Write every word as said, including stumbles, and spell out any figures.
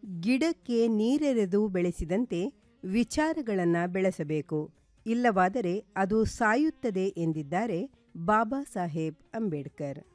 ಗಿಡಕ್ಕೆ ನೀರೆರೆದು ಬೆಳೆಸಿದಂತೆ ವಿಚಾರಗಳನ್ನು ಬೆಳೆಸಬೇಕು, ಇಲ್ಲವಾದರೆ ಅದು ಸಾಯುತ್ತದೆ ಎಂದಿದ್ದಾರೆ ಬಾಬಾ ಸಾಹೇಬ್ ಅಂಬೇಡ್ಕರ್.